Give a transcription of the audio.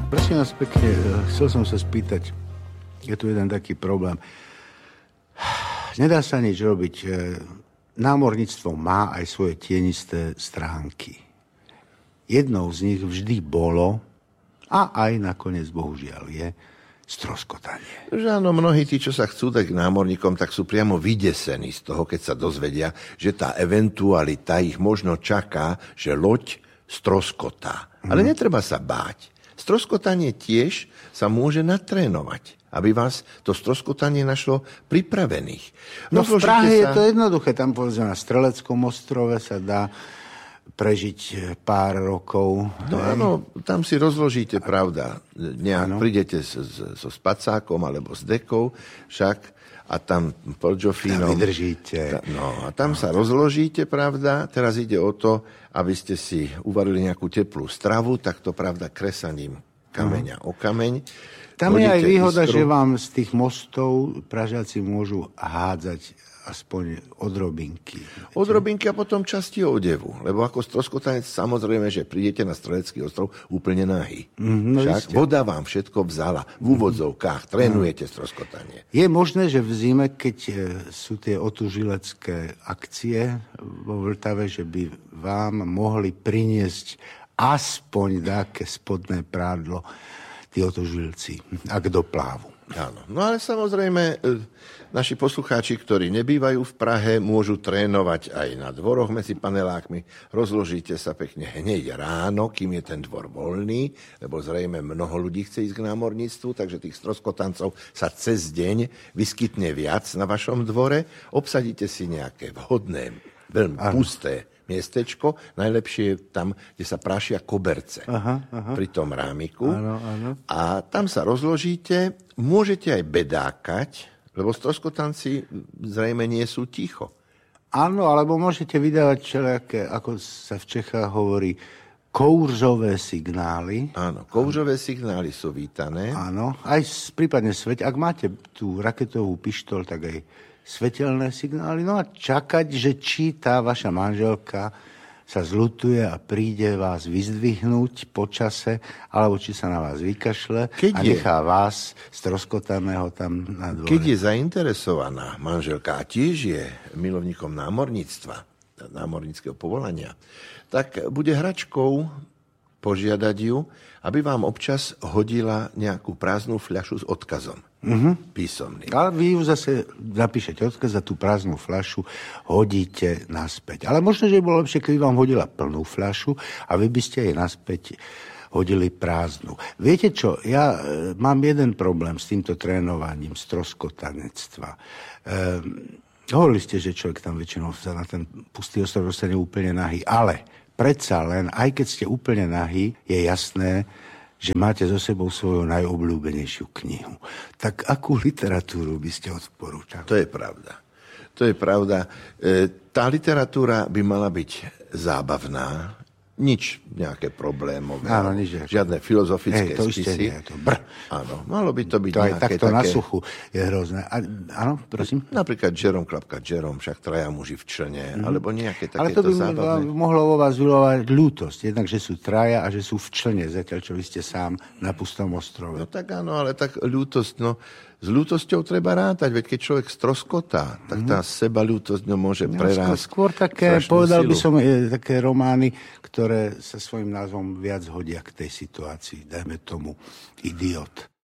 Prosím vás pekne, chcel som sa spýtať, je tu jeden taký problém. Nedá sa nič robiť. Námorníctvo má aj svoje tienisté stránky. Jednou z nich vždy bolo, a aj nakoniec, bohužiaľ, je stroskotanie. Že áno, mnohí tí, čo sa chcú dať k námorníkom, tak sú priamo vydesení z toho, keď sa dozvedia, že tá eventualita ich možno čaká, že loď stroskotá. Ale netreba sa báť. Stroskotanie tiež sa môže natrénovať, aby vás to stroskotanie našlo pripravených. No v Prahe je to jednoduché. Tam povedzme na Streleckom ostrove sa dá prežiť pár rokov. No áno, tam si rozložíte, pravda. Prídete so spacákom alebo s dekou, však, a tam pod Jofínom. Tam vydržíte. No a tam sa rozložíte, pravda. Teraz ide o to, aby ste si uvarili nejakú teplú stravu, tak to, pravda, kresaním kameňa o kameň. Tam je aj výhoda, že vám z tých mostov Pražiaci môžu hádzať aspoň odrobinky. Odrobinky a potom časti odevu. Lebo ako stroskotanec samozrejme, že prídete na Strelecký ostrov úplne nahý. Však voda vám všetko vzala. V úvodzovkách trénujete stroskotanie. Je možné, že v zime, keď sú tie otužilecké akcie vo Vltave, že by vám mohli priniesť aspoň také spodné prádlo tí otužilci, ak doplávu. Áno. No ale samozrejme, naši poslucháči, ktorí nebývajú v Prahe, môžu trénovať aj na dvoroch medzi panelákmi. Rozložíte sa pekne hneď ráno, kým je ten dvor voľný, lebo zrejme mnoho ľudí chce ísť k námorníctvu, takže tých stroskotancov sa cez deň vyskytne viac na vašom dvore. Obsadíte si nejaké vhodné, veľmi pusté miestečko, najlepšie je tam, kde sa prašia koberce pri tom rámiku. Áno. A tam sa rozložíte, môžete aj bedákať, lebo stroskotanci zrejme nie sú ticho. Áno, alebo môžete vydávať všelijaké, ako sa v Čechách hovorí, kourzové signály. Áno, kourzové signály sú vítané. Áno, aj prípadne ak máte tú raketovú pištol, tak aj svetelné signály. No a čakať, že či tá vaša manželka sa zľutuje a príde vás vyzdvihnúť po čase, alebo či sa na vás vykašle a nechá vás stroskotaného tam na dvore. Keď je zainteresovaná manželka a tiež je milovníkom námorníctva, námorníckeho povolania, tak bude hračkou požiadať ju, aby vám občas hodila nejakú prázdnu fľašu s odkazom. Písomný. Ale vy ju zase napíšete odkaz a tú prázdnu fľašu hodíte naspäť. Ale možno, že by bolo lepšie, keby vám hodila plnú fľašu a vy by ste jej naspäť hodili prázdnu. Viete čo, ja mám jeden problém s týmto trénovaním stroskotanectva. Hovorili ste, že človek tam väčšinou sa na ten pustý ostrov dostane úplne nahý, ale predsa len, aj keď ste úplne nahý, je jasné, že máte so sebou svoju najobľúbenejšiu knihu. Tak akú literatúru by ste odporúčali? To je pravda. Tá literatúra by mala byť zábavná, nič nejaké problémové. Áno, nič. Žiadne filozofické spisy. Áno, malo by to byť to nejaké takto také... na suchu je hrozné. Áno, prosím? Napríklad Jerome klapka Jerome, však traja muži v člne, alebo nejaké takéto zábavné. Ale to by mohlo vo vás vyvolávať ľútosť. Jednak, že sú traja a že sú v člne, zatiaľ čo vy ste sám na pustom ostrove. No tak áno, ale tak ľútosť, no s ľútosťou treba rátať, veď keď človek stroskotá, tak tá sebaľútosť môže prerásť. Skôr také, povedal by som, také romány, ktoré sa svojím názvom viac hodia k tej situácii. Dajme tomu Idiot.